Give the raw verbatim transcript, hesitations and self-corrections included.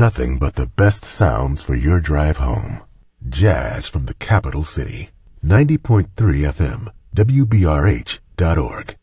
nothing but the best sounds for your drive home. Jazz from the capital city. ninety point three F M, W B R H dot org.